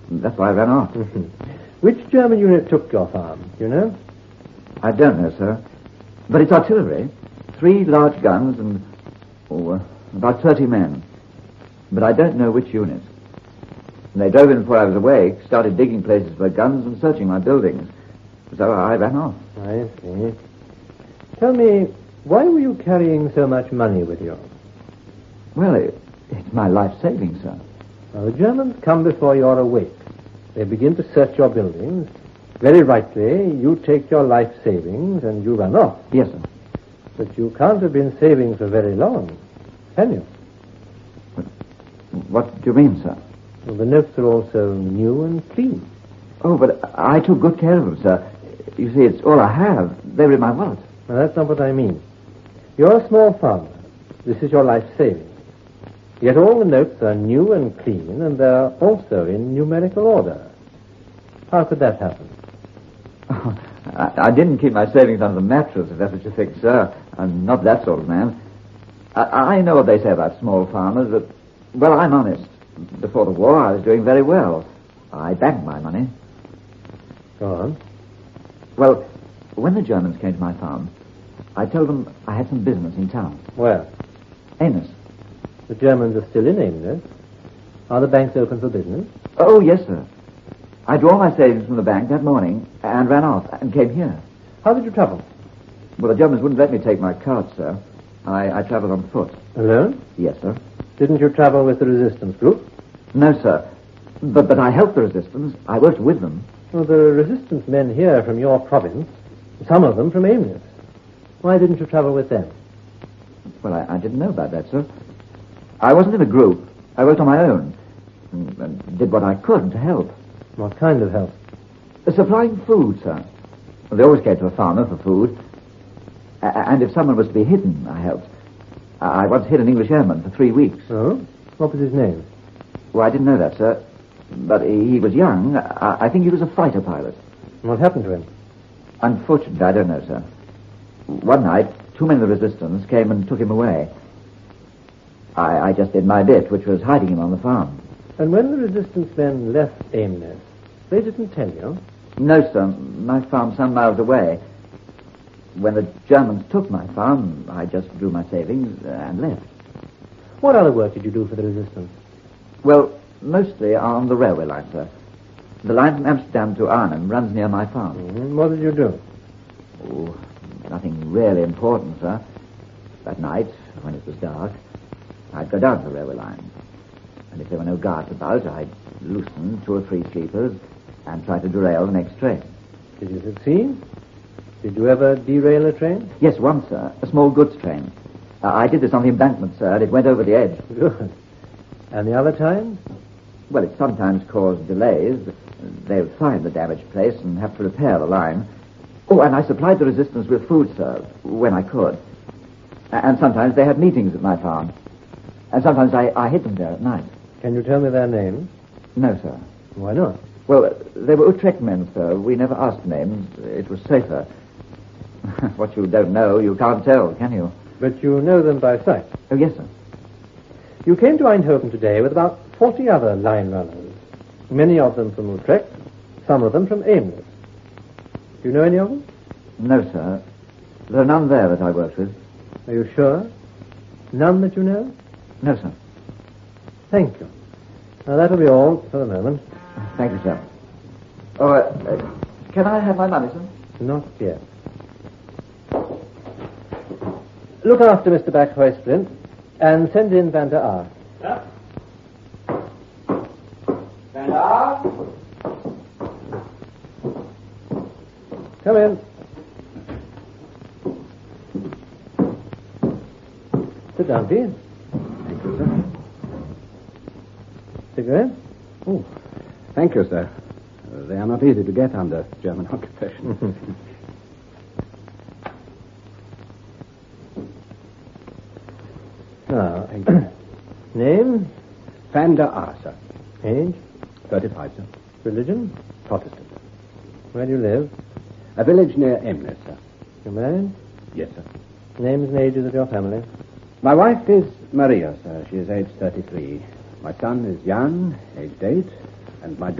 That's why I ran off. Which German unit took your farm, do you know? I don't know, sir. But it's artillery. 3 large guns and about 30 men. But I don't know which unit. And they drove in before I was awake, started digging places for guns and searching my buildings. So I ran off. I see. Tell me, why were you carrying so much money with you? Well, it's my life savings, sir. Now, the Germans come before you're awake. They begin to search your buildings. Very rightly, you take your life savings and you run off. Yes, sir. But you can't have been saving for very long, can you? What do you mean, sir? Well, the notes are also new and clean. Oh, but I took good care of them, sir. You see, it's all I have. They were in my wallet. Now, that's not what I mean. You're a small farmer. This is your life savings. Yet all the notes are new and clean, and they're also in numerical order. How could that happen? Oh, I didn't keep my savings under the mattress, if that's what you think, sir. I'm not that sort of man. I know what they say about small farmers, but, well, I'm honest. Before the war, I was doing very well. I banked my money. Go on. Well, when the Germans came to my farm, I told them I had some business in town. Where? Amos. The Germans are still in Amos. Are the banks open for business? Oh, yes, sir. I drew all my savings from the bank that morning and ran off and came here. How did you travel? Well, the Germans wouldn't let me take my cart, sir. I travelled on foot. Alone? Yes, sir. Didn't you travel with the resistance group? No, sir. But I helped the resistance. I worked with them. Well, there are resistance men here from your province. Some of them from Amos. Why didn't you travel with them? Well, I didn't know about that, sir. I wasn't in a group. I worked on my own and did what I could to help. What kind of help? Supplying food, sir. Well, they always came to a farmer for food. And if someone was to be hidden, I helped. I once hid an English airman for 3 weeks. Oh? What was his name? Well, I didn't know that, sir. But he was young. I think he was a fighter pilot. What happened to him? Unfortunately, I don't know, sir. One night, 2 men of the resistance came and took him away. I just did my bit, which was hiding him on the farm. And when the resistance men left Amos, they didn't tell you? No, sir. My farm's some miles away. When the Germans took my farm, I just drew my savings and left. What other work did you do for the resistance? Well, mostly on the railway line, sir. The line from Amsterdam to Arnhem runs near my farm. Mm-hmm. What did you do? Oh, nothing really important, sir. That night, when it was dark, I'd go down to the railway line. And if there were no guards about, I'd loosen 2 or 3 sleepers and try to derail the next train. Did you succeed? Did you ever derail a train? Yes, once, sir. A small goods train. I did this on the embankment, sir, and it went over the edge. Good. And the other times? Well, it sometimes caused delays. They would find the damaged place and have to repair the line. Oh, and I supplied the resistance with food, sir, when I could. And sometimes they had meetings at my farm. And sometimes I hid them there at night. Can you tell me their names? No, sir. Why not? Well, they were Utrecht men, sir. We never asked names. It was safer. What you don't know, you can't tell, can you? But you know them by sight. Oh, yes, sir. You came to Eindhoven today with about 40 other line runners. Many of them from Utrecht, some of them from Amos. Do you know any of them? No, sir. There are none there that I worked with. Are you sure? None that you know? No, sir. Thank you. Now, that'll be all for the moment. Thank you, sir. Oh, can I have my money, sir? Not yet. Look after Mr. Backhoysplint and send in Van der Aar. Yeah. Van der Aar? Come in. Sit down, please. Thank you, sir. Cigarette? Oh, thank you, sir. They are not easy to get under German occupation. Now, name? Van der Aar, sir. Age? 35, sir. Religion? Protestant. Where do you live? A village near Emnes, sir. You married? Yes, sir. Names and ages of your family? My wife is Maria, sir. She is aged 33. My son is Jan, aged 8, and my